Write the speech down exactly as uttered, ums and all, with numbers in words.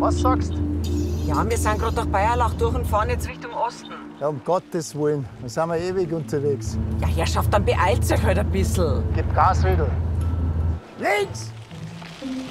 Was sagst? Ja, wir sind gerade durch Bayerlach durch und fahren jetzt Richtung Osten. Ja, um Gottes Willen. Da sind wir ewig unterwegs. Ja, Herrschaft, dann beeilt sich halt ein bisschen. Gib Gas, Riedel. Links!